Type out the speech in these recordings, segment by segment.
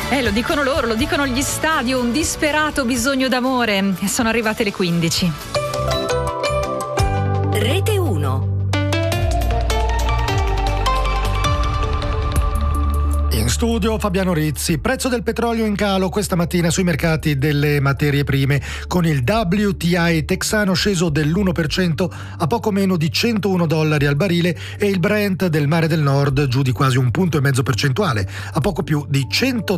Lo dicono loro, lo dicono gli stadio, un disperato bisogno d'amore. Sono arrivate le 15. Rete 1. In studio Fabiano Rizzi. Prezzo del petrolio in calo questa mattina sui mercati delle materie prime, con il WTI texano sceso dell'1% a poco meno di $101 al barile e il Brent del Mare del Nord giù di quasi 1,5 punti percentuale a poco più di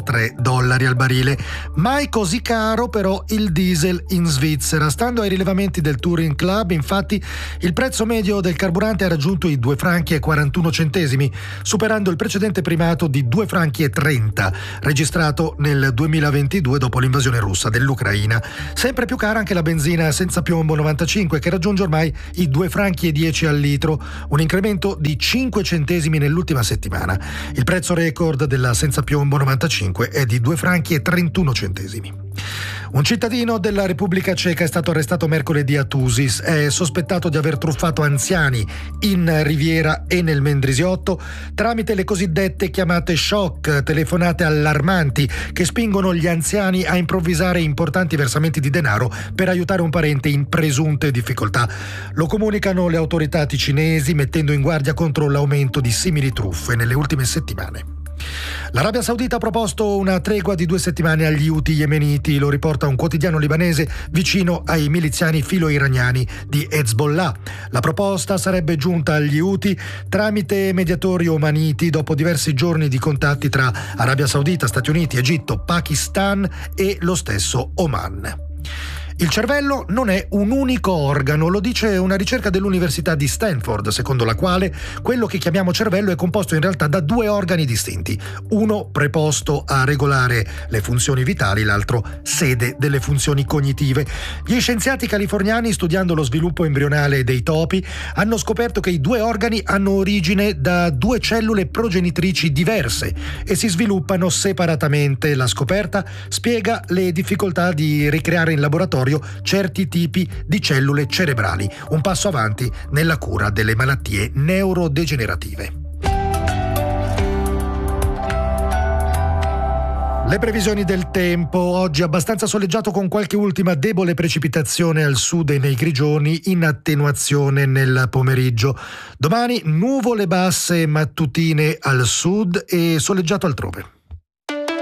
$103 al barile. Mai così caro però il diesel in Svizzera. Stando ai rilevamenti del Touring Club, infatti, il prezzo medio del carburante ha raggiunto i 2 franchi e 41 centesimi, superando il precedente primato di 2 franchi e 30 registrato nel 2022 dopo l'invasione russa dell'Ucraina. Sempre più cara anche la benzina senza piombo 95, che raggiunge ormai i 2 franchi e 10 al litro, un incremento di 5 centesimi nell'ultima settimana. Il prezzo record della senza piombo 95 è di 2 franchi e 31 centesimi. Un cittadino della Repubblica Ceca è stato arrestato mercoledì a Tusis. È sospettato di aver truffato anziani in Riviera e nel Mendrisiotto tramite le cosiddette chiamate shock, telefonate allarmanti che spingono gli anziani a improvvisare importanti versamenti di denaro per aiutare un parente in presunte difficoltà. Lo comunicano le autorità ticinesi, mettendo in guardia contro l'aumento di simili truffe nelle ultime settimane. L'Arabia Saudita ha proposto una tregua di 2 settimane agli Houthi yemeniti, lo riporta un quotidiano libanese vicino ai miliziani filo-iraniani di Hezbollah. La proposta sarebbe giunta agli Houthi tramite mediatori omaniti dopo diversi giorni di contatti tra Arabia Saudita, Stati Uniti, Egitto, Pakistan e lo stesso Oman. Il cervello non è un unico organo, lo dice una ricerca dell'Università di Stanford, secondo la quale quello che chiamiamo cervello è composto in realtà da 2 organi distinti, uno preposto a regolare le funzioni vitali, l'altro sede delle funzioni cognitive. Gli scienziati californiani, studiando lo sviluppo embrionale dei topi, hanno scoperto che i 2 organi hanno origine da 2 cellule progenitrici diverse e si sviluppano separatamente. La scoperta spiega le difficoltà di ricreare in laboratorio certi tipi di cellule cerebrali, un passo avanti nella cura delle malattie neurodegenerative. Le previsioni del tempo: oggi abbastanza soleggiato con qualche ultima debole precipitazione al sud e nei Grigioni, in attenuazione nel pomeriggio. Domani nuvole basse mattutine al sud e soleggiato altrove.